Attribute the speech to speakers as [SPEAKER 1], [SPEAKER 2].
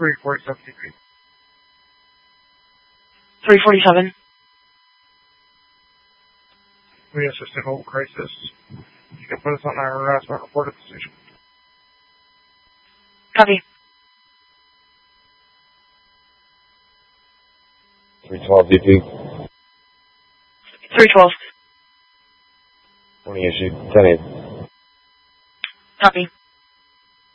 [SPEAKER 1] 347 DP.
[SPEAKER 2] 347.
[SPEAKER 1] We assistant hold crisis. You can put us on our harassment report at the station.
[SPEAKER 2] Copy.
[SPEAKER 3] 312 DP.
[SPEAKER 2] 312.
[SPEAKER 3] Warning issued. 10-8.
[SPEAKER 2] Copy.